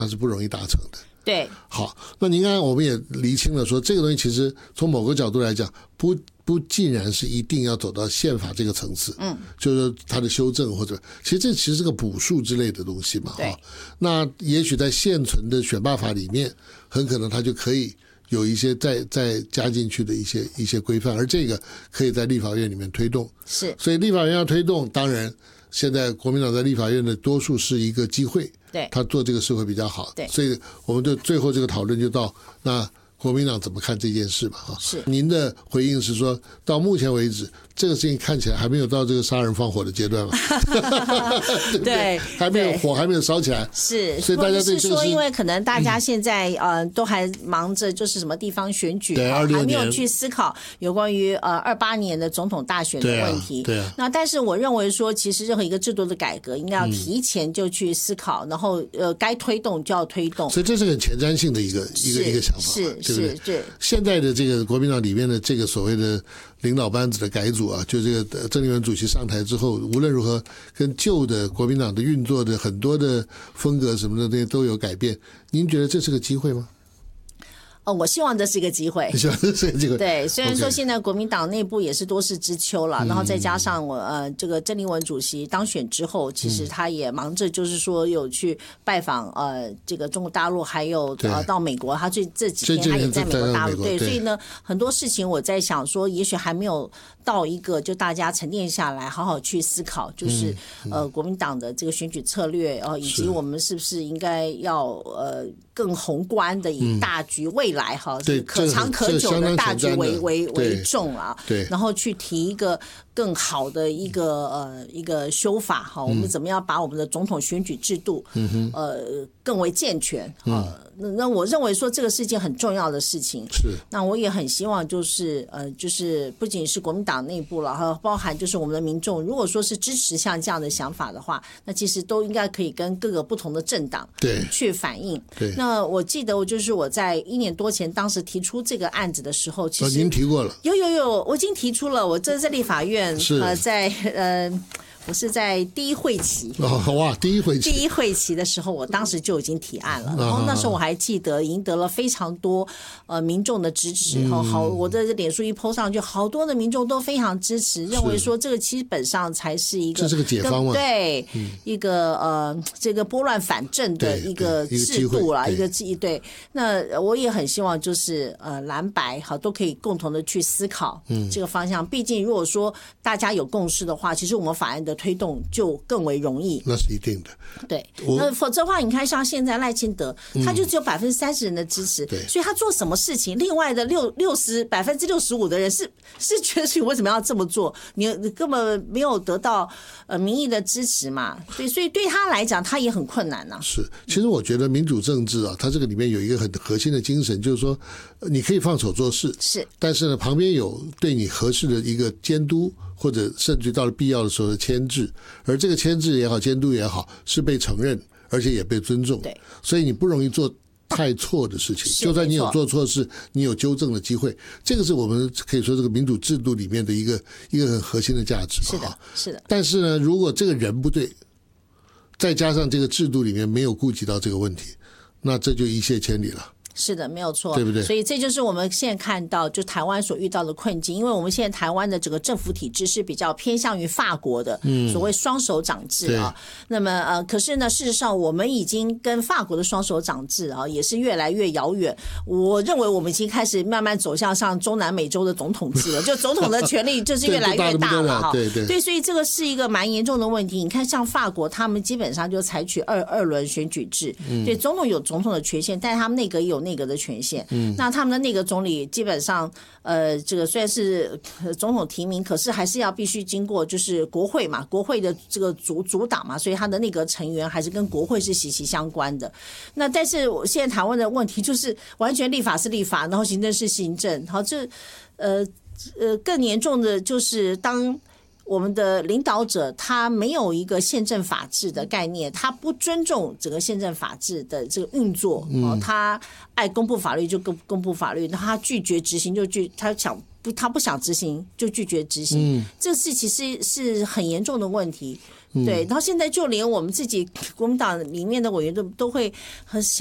那是不容易达成的。 对， 好，那您刚才我们也厘清了说，这个东西其实从某个角度来讲，不尽然是一定要走到宪法这个层次，就是它的修正或者，其实这其实是个补数之类的东西嘛， 对。 那也许在现存的选罢法里面，很可能它就可以有一些再加进去的一些规范，而这个可以在立法院里面推动。 是， 所以立法院要推动，当然现在国民党在立法院的多数是一个机会， 对， 他做这个事会比较好。 对， 所以我们的最后这个讨论就到那国民党怎么看这件事吧？ 是， 您的回应是说到目前为止，这个事情看起来还没有到这个杀人放火的阶段嘛？对不对？还没有火，还没有烧起来。 是， 所以大家对这个说，因为可能大家现在都还忙着就是什么地方选举，还没有去思考有关于28年的总统大选的问题。 对啊。 那但是我认为说，其实任何一个制度的改革，应该要提前就去思考，然后该推动就要推动。 所以这是很前瞻性的一个想法， 是，对。 现在的这个国民党里面的这个所谓的领导班子的改组啊，就这个郑丽文主席上台之后，无论如何跟旧的国民党的运作的很多的风格什么的那些都有改变。您觉得这是个机会吗？ 我希望这是一个机会。 希望这是个机会。 对，虽然说现在国民党内部也是多事之秋了，然后再加上这个郑丽文主席当选之后，其实他也忙着就是说有去拜访这个中国大陆，还有到美国，他这几天他也在美国大陆。对，所以呢，很多事情我在想说，也许还没有到一个就大家沉淀下来，好好去思考，就是国民党的这个选举策略以及我们是不是应该要更宏观的以大局未来可长可久的大局为重啊， 对， 然后去提一个更好的一个修法我们怎么样把我们的总统选举制度更为健全那我认为说这个是一件很重要的事情。 是， 那我也很希望就是不仅是国民党内部了，还有包含就是我们的民众，如果说是支持像这样的想法的话，那其实都应该可以跟各个不同的政党去反映。 对， 那我记得就是我在1年多前当时提出这个案子的时候，其实您提过了。 有，我已经提出了，我这在立法院我是在第一会期第一会期的时候，我当时就已经提案了，然后那时候我还记得赢得了非常多民众的支持，我的脸书一 po 上去，好多的民众都非常支持，认为说这个基本上才是一个这是个解放吗？ 对，一个这个拨乱反正的一个制度啦，一个对。那我也很希望就是蓝白都可以共同的去思考这个方向，毕竟如果说大家有共识的话，其实我们法案的推动就更为容易。 那是一定的。 对，那否则的话，你看像现在赖清德，他就只有30%人的支持，所以他做什么事情，另外的65%的人是觉得你为什么要这么做？你根本没有得到民意的支持嘛。对，所以对他来讲，他也很困难呐。 是，其实我觉得民主政治它这个里面有一个很核心的精神，就是说你可以放手做事， 是，但是呢，旁边有对你合适的一个监督，或者甚至到了必要的时候的牵制，而这个牵制也好，监督也好，是被承认，而且也被尊重。 对， 所以你不容易做太错的事情，就算你有做错事，你有纠正的机会，这个是我们可以说这个民主制度里面的一个很核心的价值。 是的，是的。 但是呢，如果这个人不对，再加上这个制度里面没有顾及到这个问题，那这就一泻千里了。 是的，没有错， 对不对？ 所以这就是我们现在看到就台湾所遇到的困境，因为我们现在台湾的整个政府体制是比较偏向于法国的所谓双手掌制啊。那么可是呢，事实上我们已经跟法国的双手掌制也是越来越遥远。我认为我们已经开始慢慢走向像中南美洲的总统制了，就总统的权力就是越来越大了对，所以这个是一个蛮严重的问题。你看像法国，他们基本上就采取二轮选举制，对，总统有总统的权限，但是他们内阁也有内阁的权限。那他们的内阁总理基本上这个虽然是总统提名，可是还是要必须经过就是国会嘛，国会的这个主党嘛，所以他的内阁成员还是跟国会是息息相关的。那但是现在台湾的问题就是完全立法是立法，然后行政是行政，好，这更严重的就是当我们的领导者他没有一个宪政法治的概念，他不尊重整个宪政法治的这个运作，他爱公布法律就公布法律，他拒绝执行他想他不想执行就拒绝执行，这是其实是很严重的问题。对，然后现在就连我们自己国民党里面的委员都会很